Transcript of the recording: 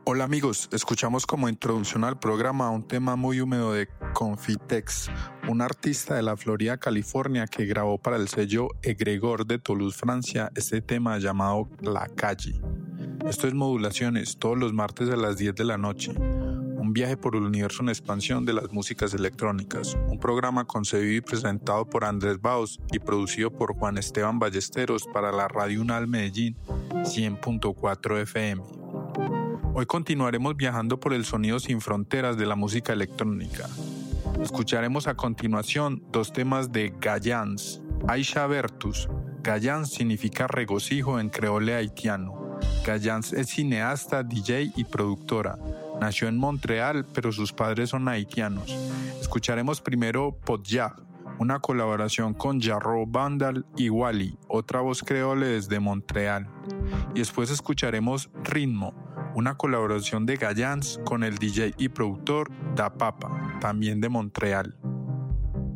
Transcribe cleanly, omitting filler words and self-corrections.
Hola amigos, escuchamos como introducción al programa un tema muy húmedo de Confitex, un artista de la Florida, California, que grabó para el sello Egregor de Toulouse, Francia, este tema llamado La Calle. Esto es Modulaciones, todos los martes a las 10 de la noche. Un viaje por el universo en expansión de las músicas electrónicas. Un programa concebido y presentado por Andrés Baus y producido por Juan Esteban Ballesteros para la Radio UNAL Medellín 100.4 FM. Hoy continuaremos viajando por el sonido sin fronteras de la música electrónica. Escucharemos a continuación dos temas de Gayans. Aisha Bertus. Gayans significa regocijo en creole haitiano. Gayans es cineasta, DJ y productora. Nació en Montreal, pero sus padres son haitianos. Escucharemos primero Podja, una colaboración con Jarro Vandal y Wally, otra voz creole desde Montreal. Y después escucharemos Ritmo, una colaboración de Gayans con el DJ y productor Da Papa, también de Montreal.